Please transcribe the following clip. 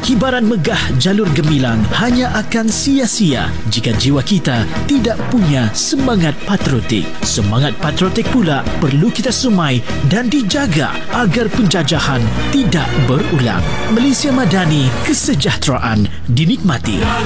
Kibaran megah jalur gemilang hanya akan sia-sia jika jiwa kita tidak punya semangat patriotik. Semangat patriotik pula perlu kita sumai dan dijaga agar penjajahan tidak berulang. Malaysia Madani, kesejahteraan dinikmati.